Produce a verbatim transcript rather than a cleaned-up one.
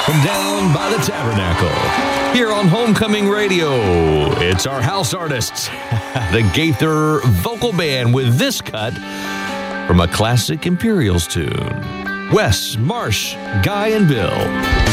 from down by the Tabernacle. Here on Homecoming Radio, it's our house artists, the Gaither Vocal Band, with this cut from a classic Imperials tune. Wes, Marsh, Guy, and Bill.